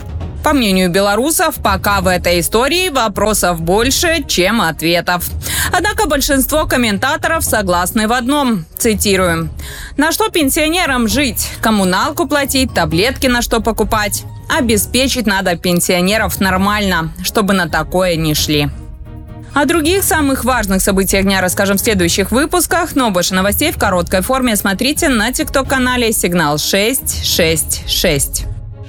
По мнению белорусов, пока в этой истории вопросов больше, чем ответов. Однако большинство комментаторов согласны в одном. Цитирую. «На что пенсионерам жить? Коммуналку платить, таблетки на что покупать? Обеспечить надо пенсионеров нормально, чтобы на такое не шли». О других самых важных событиях дня расскажем в следующих выпусках, но больше новостей в короткой форме смотрите на тикток-канале «Сигнал шесть шесть шесть».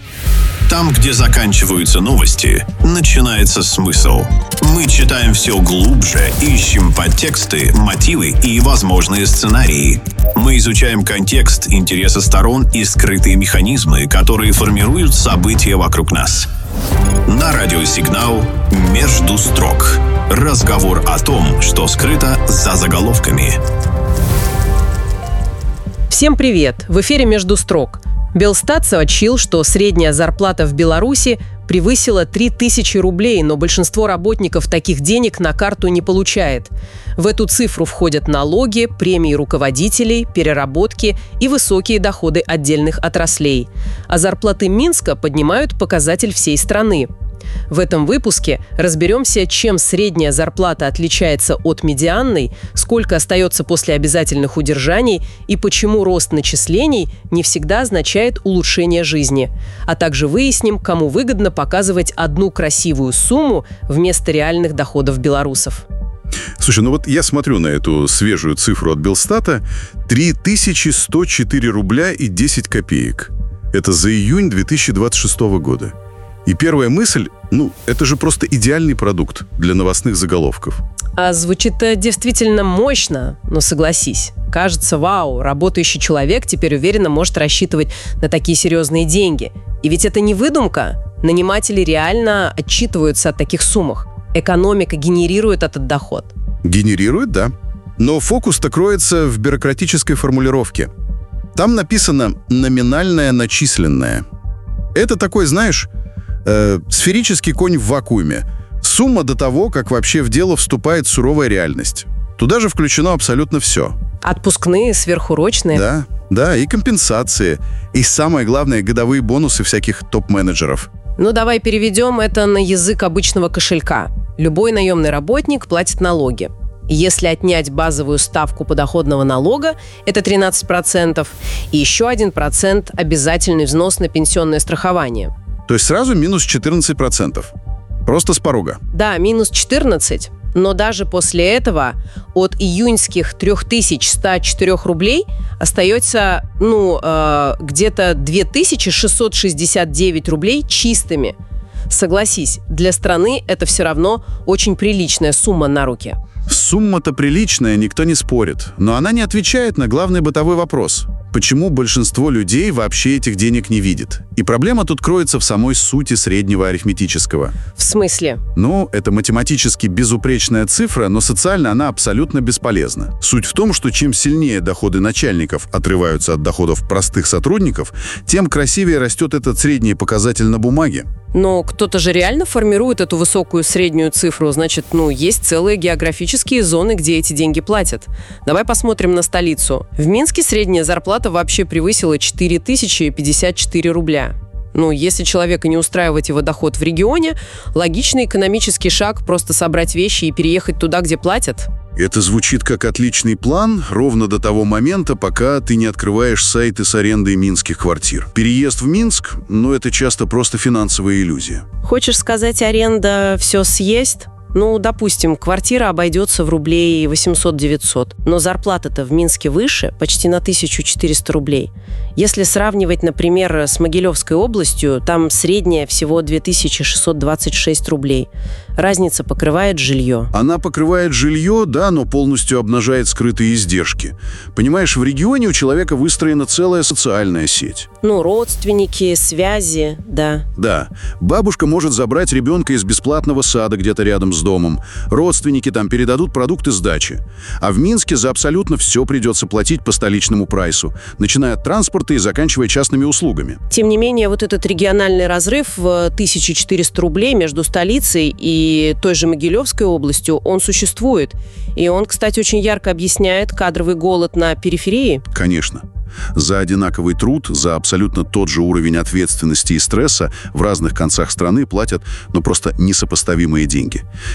Там, где заканчиваются новости, начинается смысл. Мы читаем все глубже, ищем подтексты, мотивы и возможные сценарии. Мы изучаем контекст, интересы сторон и скрытые механизмы, которые формируют события вокруг нас. На радио «Сигнал» «Между строк». Разговор о том, что скрыто за заголовками. Всем привет! В эфире «Между строк». Белстат сообщил, что средняя зарплата в Беларуси превысила три тысячи рублей, но большинство работников таких денег на карту не получает. В эту цифру входят налоги, премии руководителей, переработки и высокие доходы отдельных отраслей. А зарплаты Минска поднимают показатель всей страны. В этом выпуске разберемся, чем средняя зарплата отличается от медианной, сколько остается после обязательных удержаний и почему рост начислений не всегда означает улучшение жизни. А также выясним, кому выгодно показывать одну красивую сумму вместо реальных доходов белорусов. Слушай, ну вот я смотрю на эту свежую цифру от Белстата. три тысячи сто четыре рубля и десять копеек. Это за июнь две тысячи двадцать шестого года. И первая мысль, ну, это же просто идеальный продукт для новостных заголовков. А звучит-то действительно мощно, но согласись. Кажется, вау, работающий человек теперь уверенно может рассчитывать на такие серьезные деньги. И ведь это не выдумка. Наниматели реально отчитываются о таких суммах. Экономика генерирует этот доход. Генерирует, да. Но фокус-то кроется в бюрократической формулировке. Там написано «номинальное начисленное». Это такой, знаешь, э, сферический конь в вакууме. Сумма до того, как вообще в дело вступает суровая реальность. Туда же включено абсолютно все. Отпускные, сверхурочные. Да, да, и компенсации. И самое главное, годовые бонусы всяких топ-менеджеров. Ну, давай переведем это на язык обычного кошелька. Любой наемный работник платит налоги. Если отнять базовую ставку подоходного налога, это тринадцать процентов, и еще один процент обязательный взнос на пенсионное страхование. То есть сразу минус четырнадцать процентов. Просто с порога. Да, минус четырнадцать, но даже после этого от июньских три тысячи сто четыре рублей остается, ну, э, где-то две тысячи шестьсот шестьдесят девять рублей чистыми. Согласись, для страны это все равно очень приличная сумма на руки. Сумма-то приличная, никто не спорит. Но она не отвечает на главный бытовой вопрос. Почему большинство людей вообще этих денег не видит? И проблема тут кроется в самой сути среднего арифметического. В смысле? Ну, это математически безупречная цифра, но социально она абсолютно бесполезна. Суть в том, что чем сильнее доходы начальников отрываются от доходов простых сотрудников, тем красивее растет этот средний показатель на бумаге. Но кто-то же реально формирует эту высокую среднюю цифру. Значит, ну, есть целые географические зоны, где эти деньги платят. Давай посмотрим на столицу. В Минске средняя зарплата вообще превысила четыре тысячи пятьдесят четыре рубля. Ну, если человека не устраивает его доход в регионе, логичный экономический шаг – просто собрать вещи и переехать туда, где платят. Это звучит как отличный план ровно до того момента, пока ты не открываешь сайты с арендой минских квартир. Переезд в Минск, ну, это часто просто финансовая иллюзия. Хочешь сказать, аренда все съест? Ну, допустим, квартира обойдется в рублей восемьсот-девятьсот, но зарплата-то в Минске выше, почти на тысячу четыреста рублей. Если сравнивать, например, с Могилевской областью, там средняя всего две тысячи шестьсот двадцать шесть рублей. Разница покрывает жилье. Она покрывает жилье, да, но полностью обнажает скрытые издержки. Понимаешь, в регионе у человека выстроена целая социальная сеть. Ну, родственники, связи, да. Да. Бабушка может забрать ребенка из бесплатного сада где-то рядом с домом. Родственники там передадут продукты с дачи. А в Минске за абсолютно все придется платить по столичному прайсу, начиная от транспорта и заканчивая частными услугами. Тем не менее, вот этот региональный разрыв в тысячу четыреста рублей между столицей и той же Могилевской областью, он существует. И он, кстати, очень ярко объясняет кадровый голод на периферии. Конечно. За одинаковый труд, за абсолютно тот же уровень ответственности и стресса в разных концах страны платят, ну, просто несопоставимые деньги.